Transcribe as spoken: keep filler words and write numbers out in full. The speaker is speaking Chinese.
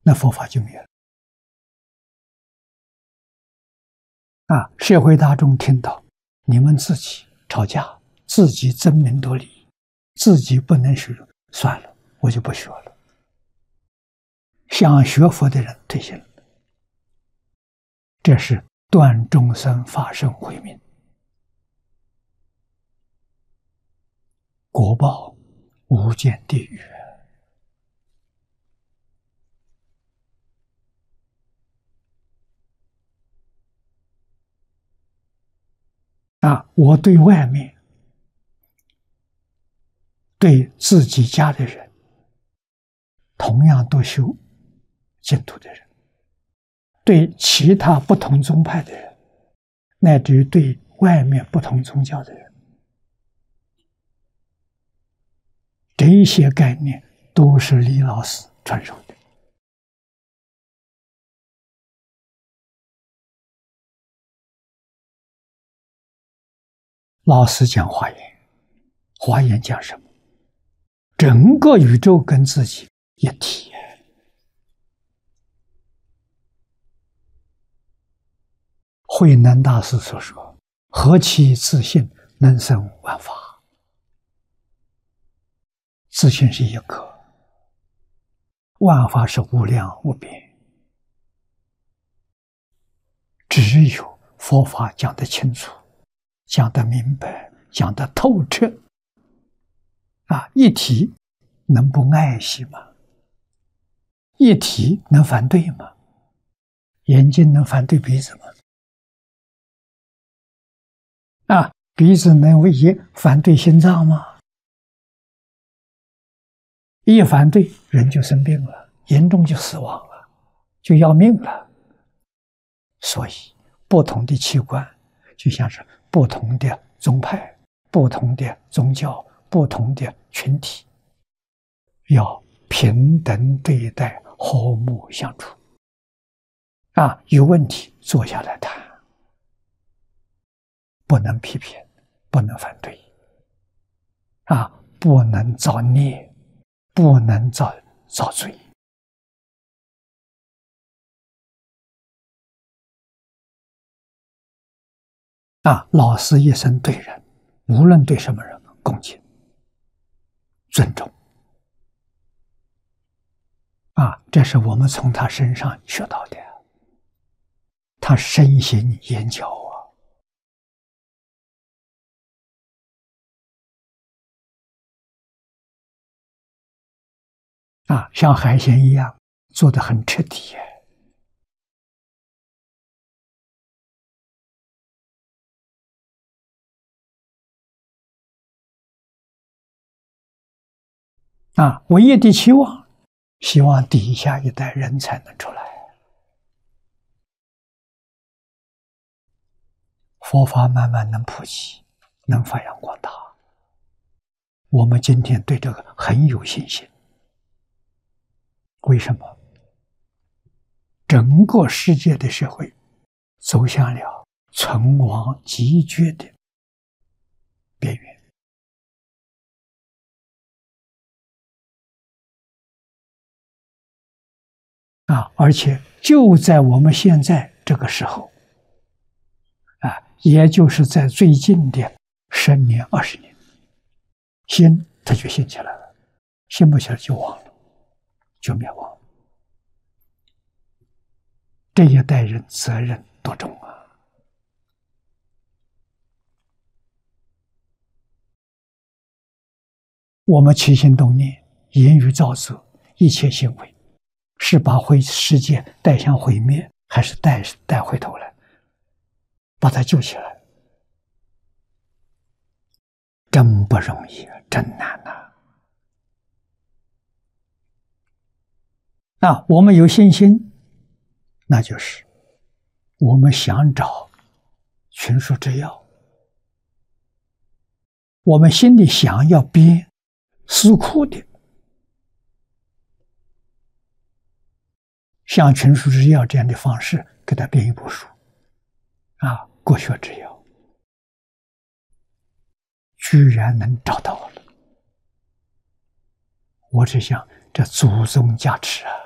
那佛法就没有了。啊，社会大众听到你们自己吵架，自己争名夺利，自己不能学，算了，我就不学了。想学佛的人退心了，这是断众生法身慧命，果报无间地狱。啊，我对外面、对自己家的人，同样都修净土的人，对其他不同宗派的人，乃至于对外面不同宗教的人，这一些概念都是李老师传授的。老师讲华严，华严讲什么？整个宇宙跟自己一体。慧能大师所说：“何其自信，能生万法。”自信是一个，万法是无量无边。只有佛法讲得清楚，讲得明白，讲得透彻，啊，一体能不爱惜吗？一体能反对吗？眼睛能反对鼻子吗？啊，鼻子能唯一反对心脏吗？一反对，人就生病了，严重就死亡了，就要命了。所以，不同的器官就像是不同的宗派、不同的宗教、不同的群体，要平等对待，和睦相处。啊，有问题坐下来谈，不能批评，不能反对，啊，不能造孽，不能造造罪。啊，老师一生对人，无论对什么人，恭敬、尊重。啊，这是我们从他身上学到的。他身行言教啊，啊，像海鲜一样做得很彻底。啊，唯一的期望，希望底下一代人才能出来，佛法慢慢能普及，能发扬光大。我们今天对这个很有信心。为什么？整个世界的社会走向了存亡极绝的边缘。啊，而且就在我们现在这个时候，啊，也就是在最近的十年、二十年，信他就信起来了，信不起来就忘了，就灭亡。这一代人责任多重啊！我们起心动念、言语造作，一切行为，是把毁世界带向毁灭，还是带带回头来，把它救起来？真不容易，真难呐！那我们有信心，那就是我们想找群书之要，我们心里想要编思库的，像群书之要这样的方式，给他编一部书，啊，国学之要，居然能找到了。我只想，这祖宗加持啊！